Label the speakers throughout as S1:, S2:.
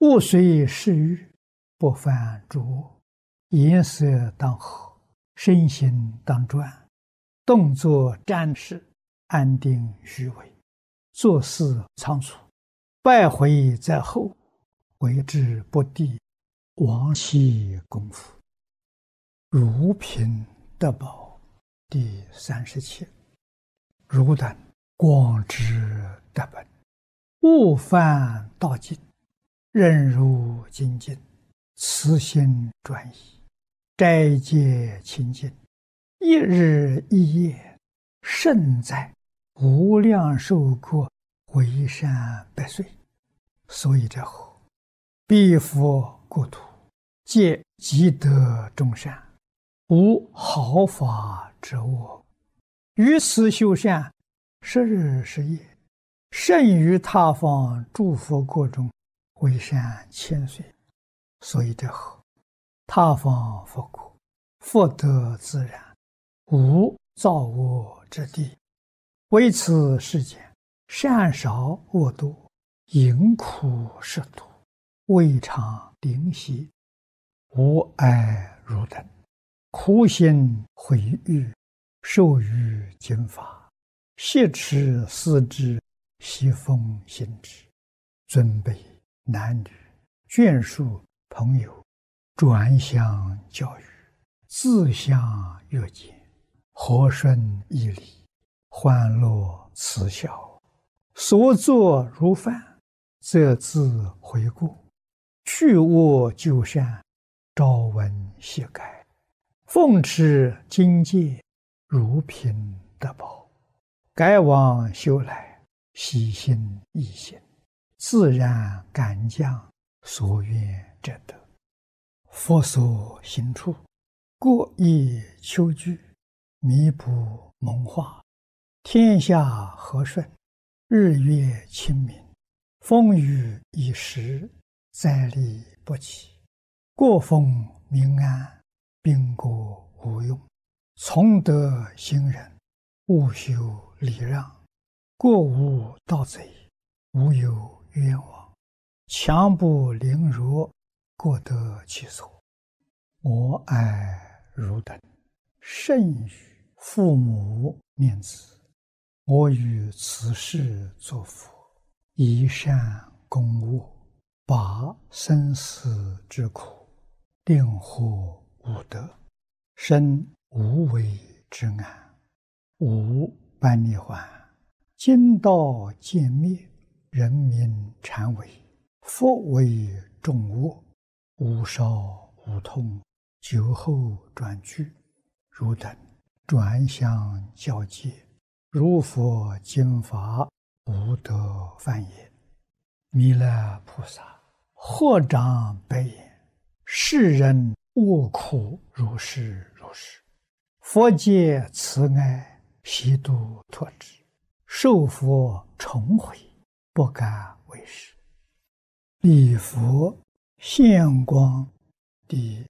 S1: 物随事欲，不犯诸恶。颜色当和，身形当转，动作暂时，安定虚伪，做事仓促，败回在后，为之不第，亡其功夫。如贫得宝第37。汝等广之得本，勿犯道尽，任如精进，慈心专一，斋戒清净，一日一夜，胜在无量寿国，为善百岁。所以者何？彼佛国土，皆积德众善，无毫发之恶。于此修善，10日10夜，胜于他方诸佛国中，为善千岁。所以者何？他方佛国，福德自然，无造恶之地。为此世间，善少恶多，淫苦食毒，未尝灵犀。吾爱汝等，苦心毁誉，受于经法，挟持思之，习奉行之。尊卑男女，眷属朋友，转相教育，自相约见，和顺义理，欢乐慈孝，所作如饭，则自悔过，去恶就善，朝闻夕改，奉持经戒，如贫得宝，改往修来，喜心易行，自然感降，所愿者得。佛所行处，过益丘居，弥补蒙化，天下和顺，日月清明，风雨已时，灾利不起，过风民安，兵国无用。从德行人，勿修礼让，过无盗贼，无有冤枉，强不凌辱，过得其所。我爱汝等，甚于父母念子。我于此世作佛，以善供恶，拔生死之苦，令获无得，生无为之安，无般涅槃，今道渐灭，人民禅为，佛为众恶，无少无痛，久后转居。汝等转相教戒，如佛经法，无得犯也。弥勒菩萨合掌白言：世人恶苦如是如是，佛界慈爱，悉度脱之，受佛重回，不敢为是。礼佛现光第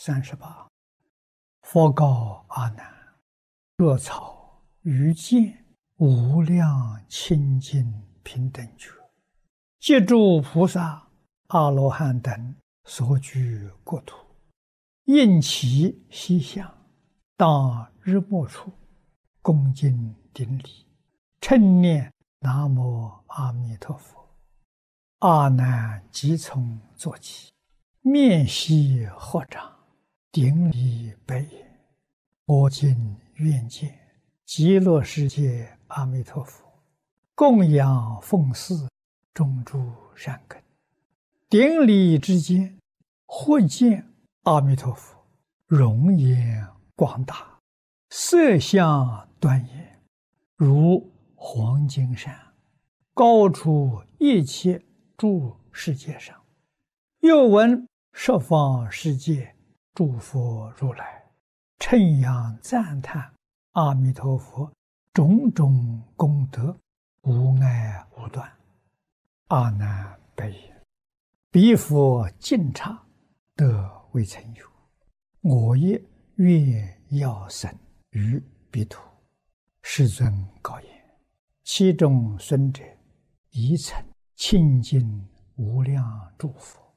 S1: 38。佛告阿难：若草于见无量清净平等觉，借诸菩萨阿罗汉等所居国土，应其西向，当日没处，恭敬顶礼，称念南无阿弥陀佛。阿难即从坐起，面悉合掌，顶礼白言：我今愿见极乐世界阿弥陀佛，供养奉祀种诸善根。顶礼之间，忽见阿弥陀佛容颜广大，色相端严，如黄金山，高出一切诸世界上。又闻十方世界诸佛如来称扬赞叹阿弥陀佛种种功德，无碍无断。阿难白言：彼佛尽刹，得未曾有，我也愿要生于彼土。世尊告言：其中孙者，宜曾清净无量诸佛，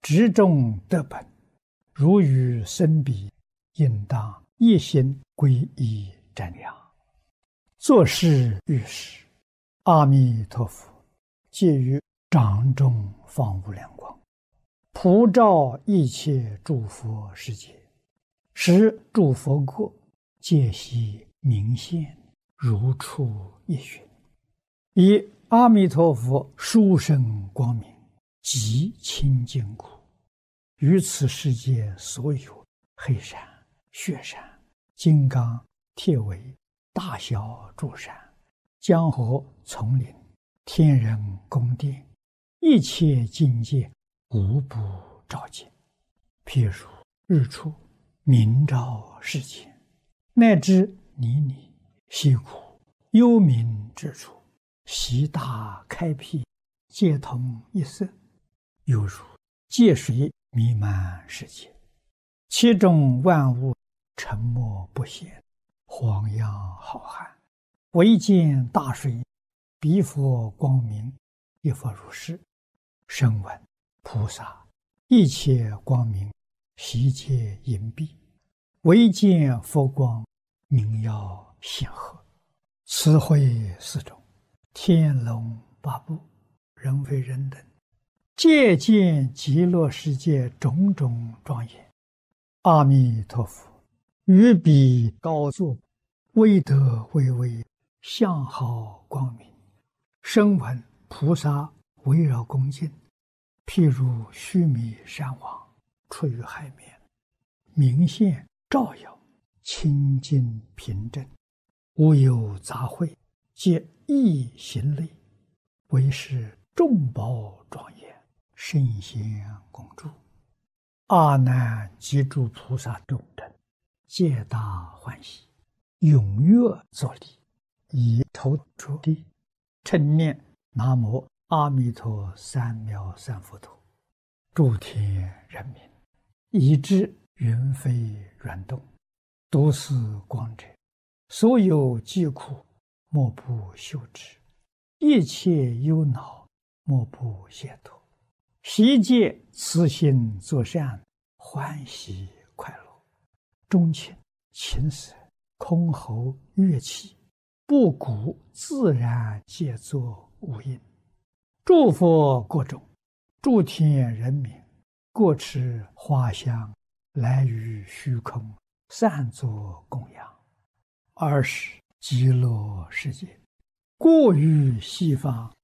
S1: 执中得本，如与生彼，应当一心归依瞻仰。作事遇事，阿弥陀佛借于掌中放无量光，普照一切诸佛世界，使诸佛国皆悉明现，如出一寻。以阿弥陀佛殊胜光明，极清净故，于此世界所有黑山、雪山、金刚、铁围、大小诸山、江河、丛林、天人宫殿，一切境界无不照见。譬如日出明照世间，乃至泥泞溪谷幽冥之处，悉大开辟，皆同一色，犹如界水弥漫世界，其中万物沉默不显，荒洋浩瀚，唯见大水，彼佛光明，一佛如是。声闻菩萨一切光明，悉皆隐蔽，唯见佛光明耀显赫。此会四种，天龙八部，人非人等，皆见极乐世界种种庄严。阿弥陀佛于彼高坐，威德巍巍，相好光明。声闻菩萨围绕恭敬，譬如须弥山王出于海面，明现照耀，清净平正，无有杂秽，皆一行类，为是众宝庄严，圣贤共住。阿难及诸菩萨众等，皆大欢喜，踊跃作礼，以头着地，称念南无阿弥陀三藐三佛陀。诸天人民，以至云飞软动，都是光者，所有疾苦莫不休止，一切忧恼莫不解脱，悉皆慈心作善，欢喜快乐。钟磬、琴瑟、箜篌、乐器，布谷自然皆作无应。诸佛国中，诸天人民，各持花香，来于虚空，散作供养。尔时极乐世界，过于西方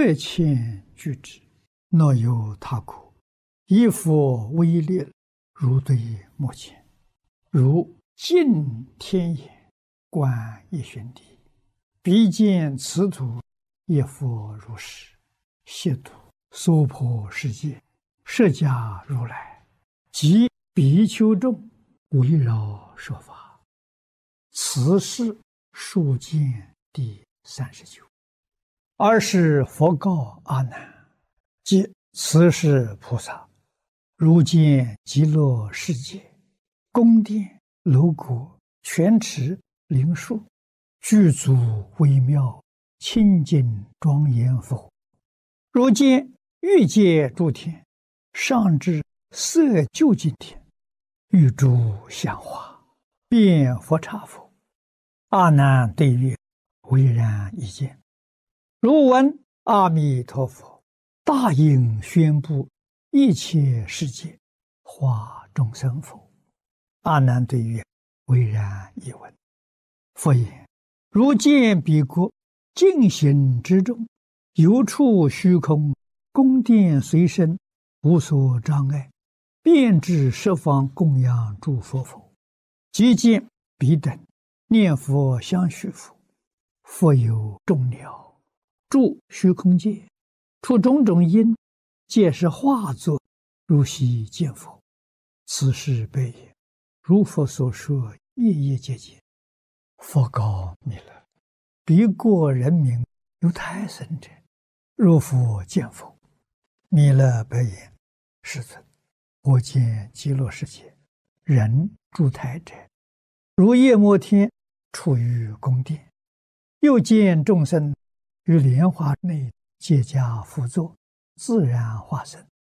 S1: 8,000俱胝，若有他国，以佛威力，如对目前，如镜天眼，观一旬地，彼见此土，一佛如是。悉土娑婆世界，释迦如来及比丘众，围绕说法。此是数见第39。尔时佛告阿难：即此是菩萨，如见极乐世界，宫殿、楼阁、泉池、灵树，具足微妙，清净庄严否？如见欲界诸天，上至色究竟天，欲诸香花，遍佛刹否？阿难对曰：唯然一见。如闻阿弥陀佛大应宣布一切世界，化众生否？阿难对曰：唯然一闻。佛言：如见彼国净行之中，有处虚空，宫殿随身，无所障碍，遍至十方供养诸佛否？即见彼等念佛相续否？佛有众鸟住虚空界，出种种因，皆是化作，如悉见否？此是悲也。如佛所说，夜夜皆见。佛告弥勒：彼国人民有胎生者，若复见否？弥勒白言：世尊，我见极乐世界人住胎者，如夜摩天处于宫殿，又见众生于莲花内结跏趺坐，自然化身，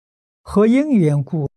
S1: 何因缘故